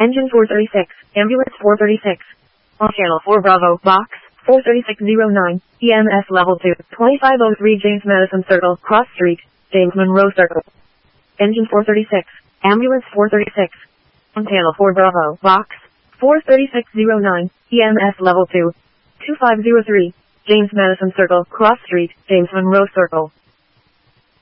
Engine 436, Ambulance 436. On Channel 4 Bravo, Box 43609, EMS Level 2, 2503 James Madison Circle, Cross Street, James Monroe Circle. Engine 436, Ambulance 436. On Channel 4 Bravo, Box 43609, EMS Level 2, 2503, James Madison Circle, Cross Street, James Monroe Circle.